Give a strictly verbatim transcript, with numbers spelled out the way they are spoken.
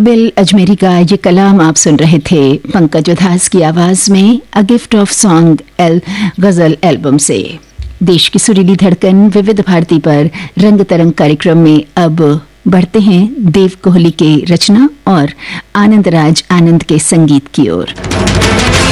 Bill Ajmeri का ये कलाम आप सुन रहे थे पंकज उधास की आवाज में a gift of song L गजल एल्बम से। देश की सुरीली धड़कन विविध भारती पर रंग तरंग कार्यक्रम में अब बढ़ते हैं देव कोहली के रचना और आनंद राज आनंद के संगीत की ओर।